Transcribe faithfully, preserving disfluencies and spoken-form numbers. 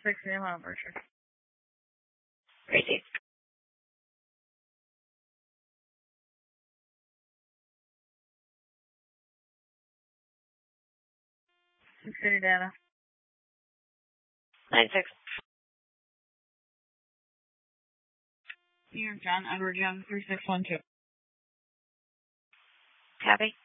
six a.m. on Berkshire. Crazy. Six City data. Nine six. Here, John Edward Young, three six one two. Copy.